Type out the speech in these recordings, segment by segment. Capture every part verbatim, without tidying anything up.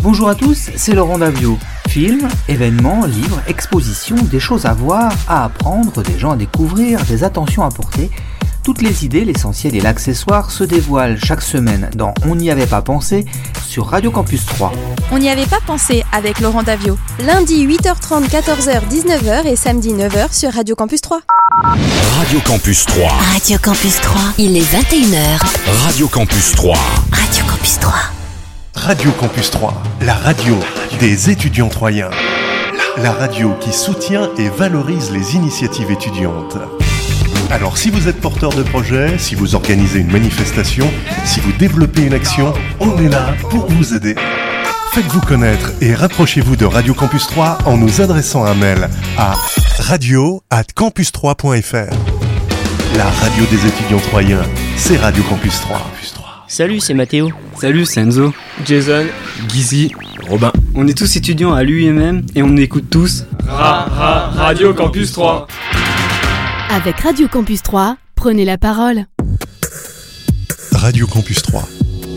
Bonjour à tous, c'est Laurent Davio. Films, événements, livres, expositions, des choses à voir, à apprendre, des gens à découvrir, des attentions à porter. Toutes les idées, l'essentiel et l'accessoire se dévoilent chaque semaine dans On n'y avait pas pensé sur Radio Campus trois. On n'y avait pas pensé avec Laurent Davio. Lundi huit heures trente, quatorze heures, dix-neuf heures et samedi neuf heures sur Radio Campus trois. Radio Campus trois. Radio Campus trois. Il est vingt et une heures. Radio Campus trois. Radio Campus trois. Radio Campus trois, la radio des étudiants troyens. La radio qui soutient et valorise les initiatives étudiantes. Alors si vous êtes porteur de projet, si vous organisez une manifestation, si vous développez une action, on est là pour vous aider. Faites-vous connaître et rapprochez-vous de Radio Campus trois en nous adressant un mail à radio arobase campus trois point f r. La radio des étudiants troyens, c'est Radio Campus trois. Salut, c'est Mathéo. Salut, c'est Enzo. Jason. Gizy. Robin. On est tous étudiants à l'U M M et on écoute tous Ra, ra, Radio Campus trois. Avec Radio Campus trois, prenez la parole. Radio Campus trois.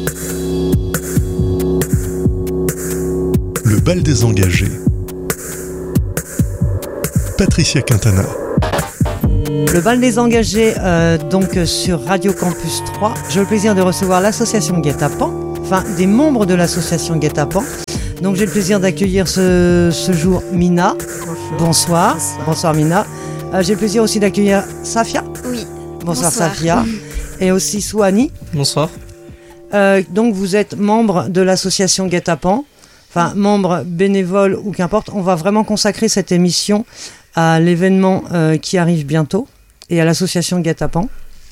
Le bal des engagés. Patricia Quintana. Le bal des engagés, euh, donc sur Radio Campus trois. J'ai le plaisir de recevoir l'association Guet-apens, enfin des membres de l'association Guet-apens. Donc j'ai le plaisir d'accueillir ce, ce jour Mina. Bonjour. Bonsoir. Bonsoir, Bonsoir Mina. Euh, j'ai le plaisir aussi d'accueillir Safia. Oui. Bonsoir, Bonsoir. Safia. Et aussi Souani. Bonsoir. Euh, donc vous êtes membre de l'association Guet-apens, enfin membre bénévole ou qu'importe. On va vraiment consacrer cette émission à l'événement euh, qui arrive bientôt et à l'association Guet-apens.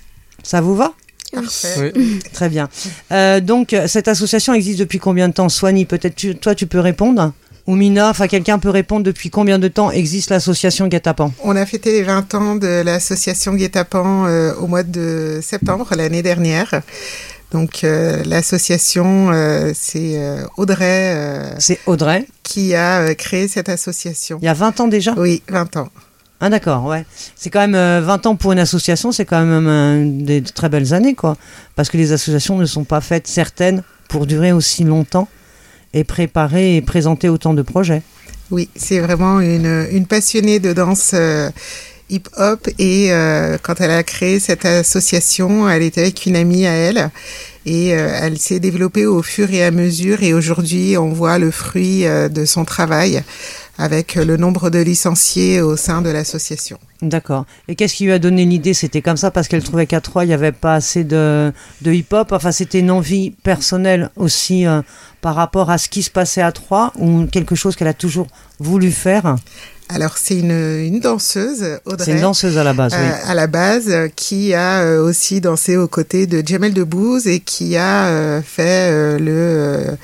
Ça vous va ? Parfait. Oui. Très bien. Euh, donc cette association existe depuis combien de temps ? Souani, peut-être tu, toi tu peux répondre ? Ou Mina, enfin quelqu'un peut répondre, depuis combien de temps existe l'association Guet-apens ? On a fêté les vingt ans de l'association Guet-apens euh, au mois de septembre l'année dernière. Donc euh, l'association, euh, c'est euh, Audrey, euh, c'est Audrey qui a euh, créé cette association. Il y a vingt ans déjà ? Oui, vingt ans. Ah d'accord, ouais. C'est quand même euh, vingt ans pour une association, c'est quand même euh, des très belles années, quoi. Parce que les associations ne sont pas faites, certaines, pour durer aussi longtemps et préparer et présenter autant de projets. Oui, c'est vraiment une, une passionnée de danse euh, hip-hop et euh, quand elle a créé cette association, elle était avec une amie à elle et euh, elle s'est développée au fur et à mesure et aujourd'hui on voit le fruit euh, de son travail avec le nombre de licenciés au sein de l'association. D'accord. Et qu'est-ce qui lui a donné l'idée ? C'était comme ça parce qu'elle trouvait qu'à Troyes, il n'y avait pas assez de, de hip-hop. Enfin, c'était une envie personnelle aussi euh, par rapport à ce qui se passait à Troyes ou quelque chose qu'elle a toujours voulu faire ? Alors, c'est une, une danseuse, Audrey. C'est une danseuse à la base, euh, oui. À la base, euh, qui a euh, aussi dansé aux côtés de Jamel Debbouze et qui a euh, fait euh, le... Euh,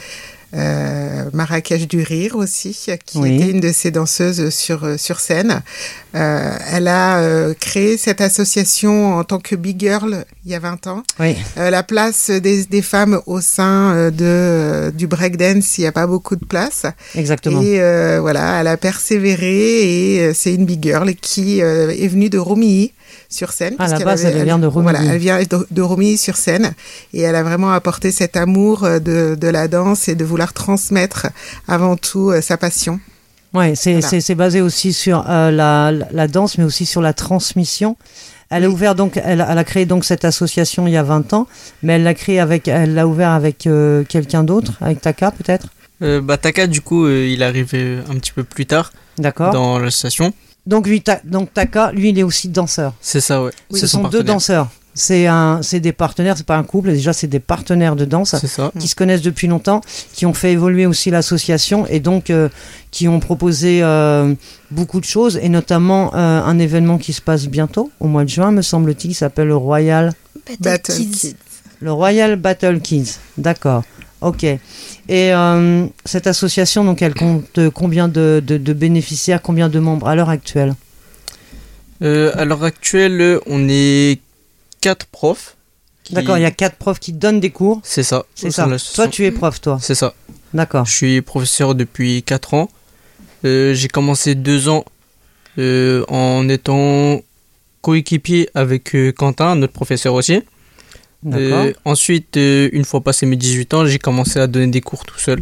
Euh, Marrakech du Rire aussi, qui oui. était une de ces danseuses sur, sur scène. Euh, elle a euh, créé cette association en tant que big girl il y a vingt ans. Oui. Euh, la place des, des femmes au sein euh, de, euh, du breakdance, il n'y a pas beaucoup de place. Exactement. Et euh, voilà, elle a persévéré et euh, c'est une big girl qui euh, est venue de Romilly sur scène. À la base, avait, elle vient de Romilly. Voilà, elle vient de, de Romilly sur scène et elle a vraiment apporté cet amour de, de la danse et de vouloir transmettre avant tout euh, sa passion. Oui, c'est, voilà. c'est, c'est basé aussi sur euh, la, la danse, mais aussi sur la transmission. Elle a ouvert donc, elle, elle a créé donc cette association il y a vingt ans, mais elle l'a créée avec, elle l'a ouvert avec euh, quelqu'un d'autre, avec Taka peut-être. Euh, bah Taka du coup, euh, il est arrivé un petit peu plus tard. D'accord. Dans l'association. Donc lui, ta, donc Taka, lui, il est aussi danseur. C'est ça, ouais. Oui, c'est ce sont deux danseurs. C'est un, c'est des partenaires, c'est pas un couple. Déjà, c'est des partenaires de danse c'est ça. qui se connaissent depuis longtemps, qui ont fait évoluer aussi l'association et donc euh, qui ont proposé euh, beaucoup de choses et notamment euh, un événement qui se passe bientôt au mois de juin, me semble-t-il, qui s'appelle le Royal Battle, Battle Kids. Kids. Le Royal Battle Kids. D'accord. Ok. Et euh, cette association, donc, elle compte combien de, de, de bénéficiaires, combien de membres à l'heure actuelle ? euh, À l'heure actuelle, on est quatre profs. Qui... D'accord, il y a quatre profs qui donnent des cours. C'est ça. C'est ça. Toi, tu es prof, toi. C'est ça. D'accord. Je suis professeur depuis quatre ans. Euh, j'ai commencé deux ans euh, en étant coéquipier avec euh, Quentin, notre professeur aussi. Euh, ensuite, euh, une fois passé mes dix-huit ans, j'ai commencé à donner des cours tout seul.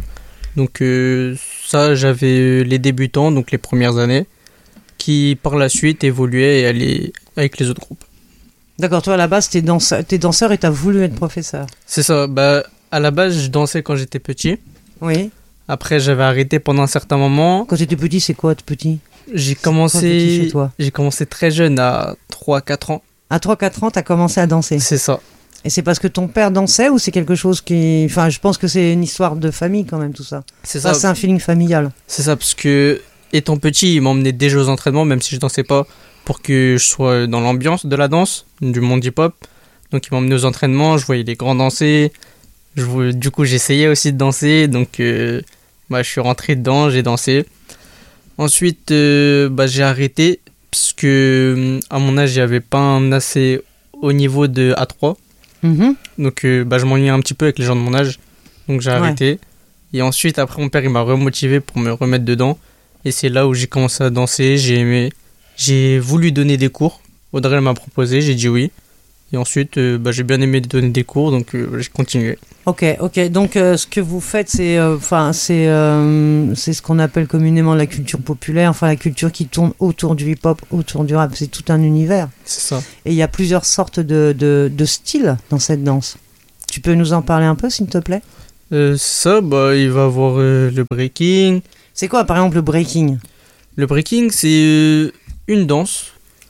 Donc euh, ça, j'avais les débutants, donc les premières années, qui par la suite évoluaient et allaient avec les autres groupes. D'accord, toi à la base t'es danseur, t'es danseur et t'as voulu être professeur. C'est ça, bah à la base je dansais quand j'étais petit. Oui. Après j'avais arrêté pendant un certain moment. Quand t'étais petit, c'est quoi, petit? J'ai Quoi, commencé petit chez toi j'ai commencé très jeune, à trois quatre ans. À trois quatre ans, t'as commencé à danser. C'est ça. Et c'est parce que ton père dansait ou c'est quelque chose qui... Enfin, je pense que c'est une histoire de famille quand même, tout ça. C'est ça. ça. C'est un feeling familial. C'est ça, parce que étant petit, il m'emmenait déjà aux entraînements, même si je dansais pas, pour que je sois dans l'ambiance de la danse, du monde hip-hop. Donc il m'emmenait aux entraînements, je voyais les grands danser. Je voulais... Du coup, j'essayais aussi de danser, donc euh... bah, je suis rentré dedans, j'ai dansé. Ensuite, euh, bah, j'ai arrêté, parce que à mon âge, j'avais pas un assez haut niveau de A trois. Mm-hmm. Donc euh, bah, je m'ennuyais un petit peu avec les gens de mon âge, donc j'ai arrêté. Ouais. Et ensuite après mon père il m'a remotivé pour me remettre dedans, et c'est là où j'ai commencé à danser, j'ai aimé, j'ai voulu donner des cours. Audrey m'a proposé, j'ai dit oui, et ensuite euh, bah, j'ai bien aimé donner des cours, donc euh, j'ai continué. Ok, ok, donc euh, ce que vous faites c'est, enfin euh, c'est, euh, c'est ce qu'on appelle communément la culture populaire, enfin la culture qui tourne autour du hip-hop, autour du rap, c'est tout un univers. C'est ça. Et il y a plusieurs sortes de, de, de styles dans cette danse. Tu peux nous en parler un peu s'il te plaît? euh, Ça, bah, il va y avoir euh, le breaking. C'est quoi par exemple le breaking? Le breaking c'est euh, une danse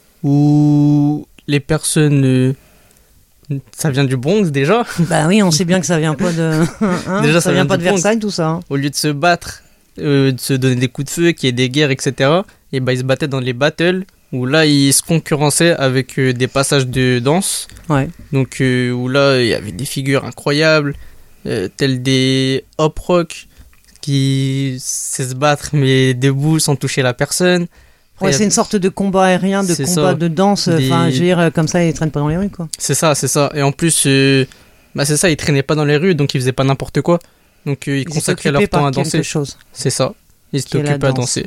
où les personnes... Euh, ça vient du Bronx déjà. Bah oui, on sait bien que ça vient pas de. Hein, déjà, ça, ça vient, vient pas de Bronx. Versailles, tout ça. Hein. Au lieu de se battre, euh, de se donner des coups de feu, qu'il y ait des guerres, et cetera. Et bah ils se battaient dans les battles où là ils se concurrençaient avec euh, des passages de danse. Ouais. Donc euh, où là il y avait des figures incroyables, euh, telles des hop rock qui sait se battre mais debout sans toucher la personne. Ouais, c'est une sorte de combat aérien, de c'est combat ça. de danse. Enfin, Des... je veux dire, comme ça, ils traînent pas dans les rues, quoi. C'est ça, c'est ça. Et en plus, euh, bah c'est ça, ils traînaient pas dans les rues, donc ils faisaient pas n'importe quoi. Donc euh, ils, ils consacraient leur temps à danser. Chose. C'est ça. Ils étaient occupés à danser.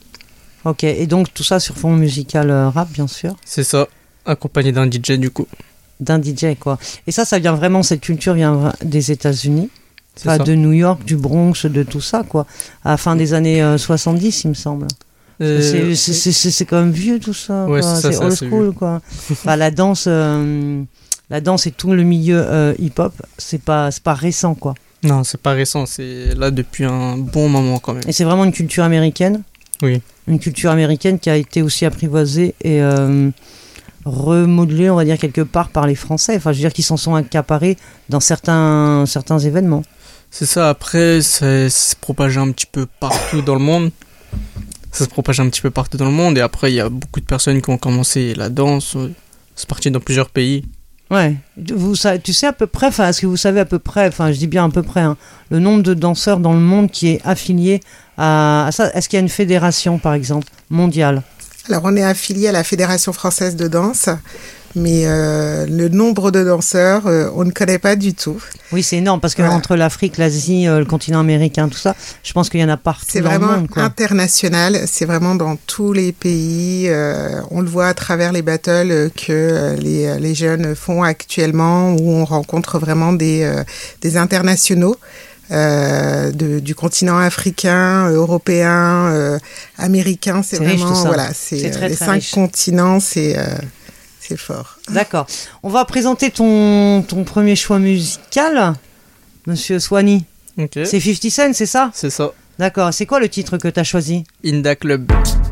Ok. Et donc tout ça sur fond musical euh, rap, bien sûr. C'est ça. Accompagné d'un D J du coup. D'un D J, quoi. Et ça, ça vient vraiment, cette culture vient des États-Unis. Enfin, de New York, du Bronx, de tout ça, quoi. À la fin des années euh, soixante-dix, il me semble. Euh, c'est, c'est, c'est, c'est, c'est quand même vieux tout ça, ouais, quoi. C'est, ça, c'est ça, old c'est school quoi. Enfin, la danse, euh, la danse et tout le milieu euh, hip-hop, c'est pas, c'est pas récent quoi. Non, c'est pas récent, c'est là depuis un bon moment quand même. Et c'est vraiment une culture américaine. Oui. Une culture américaine qui a été aussi apprivoisée et euh, remodelée, on va dire quelque part par les Français. Enfin, je veux dire qu'ils s'en sont accaparés dans certains, certains événements. C'est ça. Après, ça s'est propagé un petit peu partout dans le monde. Ça se propage un petit peu partout dans le monde et après il y a beaucoup de personnes qui ont commencé la danse, c'est parti dans plusieurs pays. Ouais, vous, ça, tu sais à peu près, enfin est-ce que vous savez à peu près, enfin je dis bien à peu près, hein, le nombre de danseurs dans le monde qui est affilié à, à ça? Est-ce qu'il y a une fédération par exemple mondiale? Alors on est affilié à la Fédération française de danse, mais euh, le nombre de danseurs, euh, on ne connaît pas du tout. Oui, c'est énorme parce que voilà. Entre l'Afrique, l'Asie, euh, le continent américain, tout ça, je pense qu'il y en a partout c'est dans le monde. C'est vraiment quoi. international, c'est vraiment dans tous les pays. Euh, on le voit à travers les battles que les, les jeunes font actuellement, où on rencontre vraiment des, euh, des internationaux. Euh, de, du continent africain, européen, euh, américain, c'est, c'est vraiment riche, voilà, c'est, c'est très, les très cinq riche. Continents, c'est euh, c'est fort. D'accord. On va présenter ton ton premier choix musical, Monsieur Swanee. Okay. C'est fifty Cent, c'est ça? C'est ça. D'accord. C'est quoi le titre que t'as choisi? In Da Club.